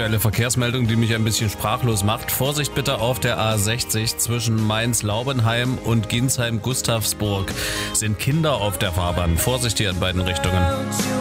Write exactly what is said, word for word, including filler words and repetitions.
aktuelle Verkehrsmeldung, die mich ein bisschen sprachlos macht. Vorsicht bitte auf der A sechzig zwischen Mainz-Laubenheim und Ginsheim-Gustavsburg. Sind Kinder auf der Fahrbahn. Vorsicht hier in beiden Richtungen.